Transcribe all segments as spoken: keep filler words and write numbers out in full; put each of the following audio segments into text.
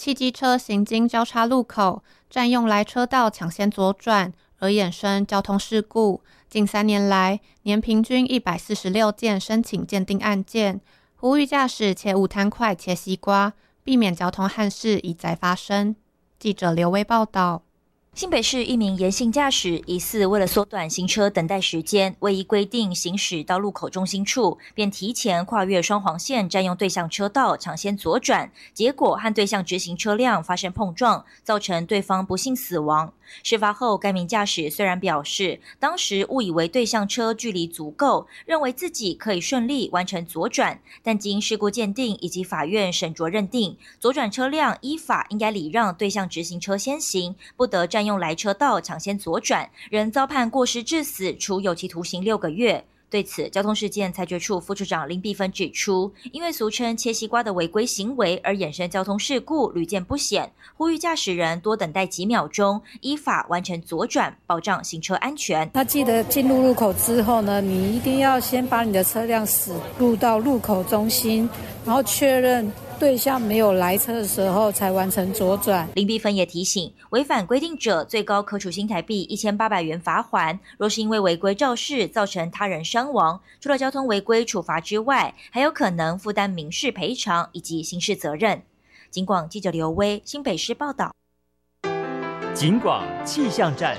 汽机车行经交叉路口，占用来车道抢先左转，而衍生交通事故。近三年来，年平均一百四十六件申请鉴定案件，呼吁驾驶切勿贪快切西瓜，避免交通憾事一再发生。记者刘威报道。 新北市一名严姓驾驶疑似为了缩短行车等待时间，未依规定行驶到路口中心处，便提前跨越双黄线，占用对向车道抢先左转，结果和对向直行车辆发生碰撞，造成对方不幸死亡。事发后，该名驾驶虽然表示当时误以为对向车距离足够，认为自己可以顺利完成左转，但经事故鉴定以及法院审酌认定，左转车辆依法应该礼让对向直行车先行，不得占用来车道抢先左转，仍遭判过失致死，处有期徒刑六个月。对此，交通事件裁决处副处长林碧芬指出，因为俗称切西瓜的违规行为而衍生交通事故屡见不鲜，呼吁驾驶人多等待几秒钟，依法完成左转，保障行车安全。 那记得进入路口之后呢，你一定要先把你的车辆驶入到路口中心，然后确认对向没有来车的时候才完成左转。 林碧芬也提醒，违反规定者最高可处新台币一千八百元罚锾，若是因为违规肇事造成他人伤亡，除了交通违规处罚之外，还有可能负担民事赔偿以及刑事责任。警广记者刘威新北市报道。 警广气象站。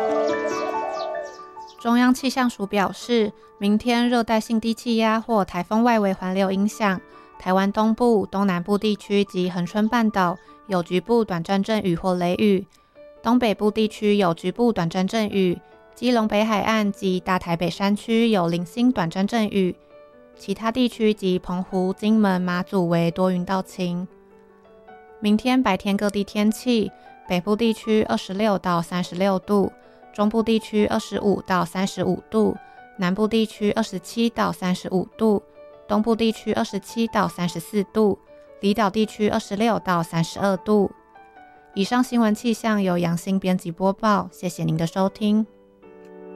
中央气象署表示，明天热带性低气压或台风外围环流影响台湾东部、东南部地区及恒春半岛有局部短暂阵雨或雷雨，东北部地区有局部短暂阵雨，基隆北海岸及大台北山区有零星短暂阵雨，其他地区及澎湖、金门、马祖为多云到晴。明天白天各地天气，北部地区二十六到三十六度，中部地区二十五到三十五度，南部地区二十七到三十五度，东部地区二十七到三十四度，离岛地区二十六到三十二度。以上新闻气象由杨欣编辑播报，谢谢您的收听。